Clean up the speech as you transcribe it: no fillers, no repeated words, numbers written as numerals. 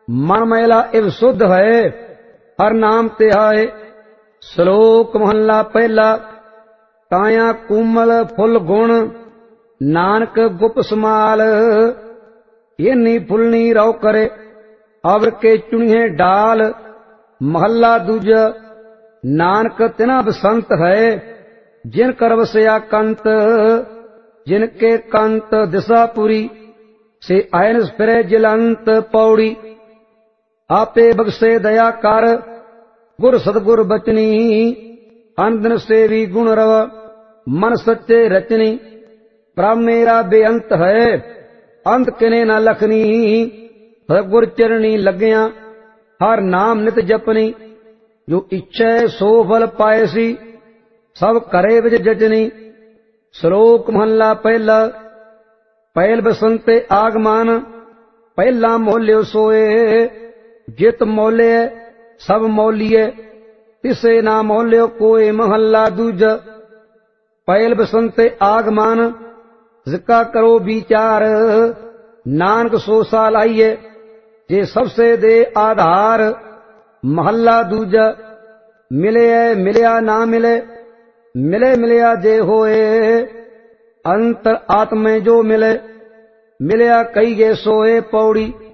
मन मैला इव शुद्ध है, हर नाम तिहाए। श्लोक महला पहला। काया कूमल फुल गुण, नानक गुप समाल। इन्नी फुलनी रौ करे, अवर के चुनिए डाल। महला दूजा। नानक तिना बसंत है, जिन कर वसया कंत। जिनके कंत दिशापुरी, से आयन फिरे जिलंत। पौड़ी। आपे बख्शे दया कर, गुर सतगुर बचनी। अंदन सेवी गुण रव, मन सच्चे रचनी। प्रभ मेरा बेअंत है, अंत किने न लखनी। सतगुर चरणी लग्या, हर नाम नित जपनी। जो इच्छै सो फल पायसी, सब करे विच जजनी। श्लोक महला पहला। पहल बसंते आगमान, पहला मोल्यो सोए। जित मोले सब मोलिए, तिसे ना मोल्यो कोई। महला दूजा। पहल बसंते आगमान, जिका करो विचार। नानक सो सालाइए, जे सबसे दे आधार। महला दूजा। मिले मिलया ना मिले, मिले मिलया जे होए। अंतर आत्मे जो मिले, मिलया कई गे सोए। पौड़ी।